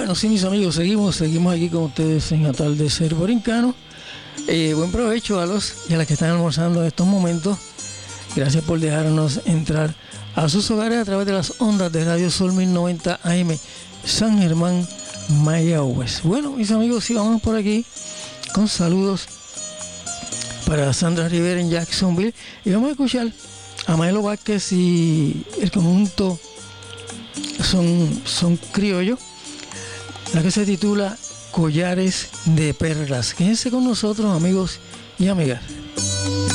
Bueno, sí, mis amigos, seguimos aquí con ustedes en Atardecer Borincano. Buen provecho a los y a las que están almorzando en estos momentos. Gracias por dejarnos entrar a sus hogares a través de las ondas de Radio Sol 1090 AM San Germán, Mayagüez. Bueno, mis amigos, sí, vamos por aquí con saludos para Sandra Rivera en Jacksonville. Y vamos a escuchar a Maelo Vázquez y el conjunto son criollos, la que se titula Collares de Perlas. Quédense con nosotros, amigos y amigas.